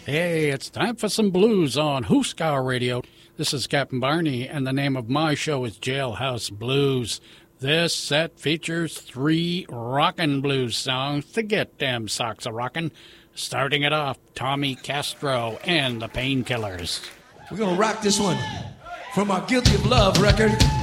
Hey, it's time for some blues on Hooskow Radio. This is Captain Barney, and the name of my show is Jailhouse Blues. This set features 3 rockin' blues songs to get them socks a-rockin'. Starting it off, Tommy Castro and the Painkillers. We're going to rock this one from our Guilty of Love record.